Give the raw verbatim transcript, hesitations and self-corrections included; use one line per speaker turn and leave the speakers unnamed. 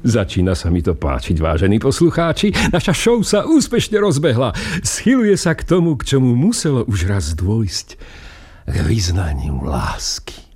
Začína sa mi to páčiť, vážení poslucháči. Naša show sa úspešne rozbehla. Schyluje sa k tomu, k čomu muselo už raz dôjsť. K vyznaniu lásky.